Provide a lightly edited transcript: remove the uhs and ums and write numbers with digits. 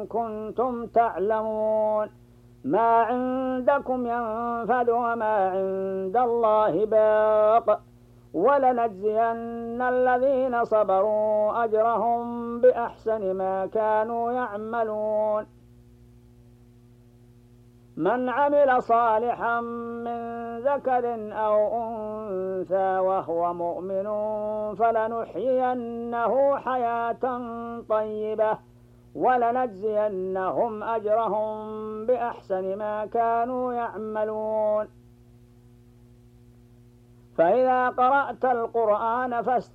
كنتم تعلمون. ما عندكم ينفد وما عند الله باق ولنجزين الذين صبروا أجرهم بأحسن ما كانوا يعملون. من عمل صالحا من ذكر أو أنثى وهو مؤمن فلنحيينه حياة طيبة ولنجزينهم أجرهم بأحسن ما كانوا يعملون. فإذا قرأت القرآن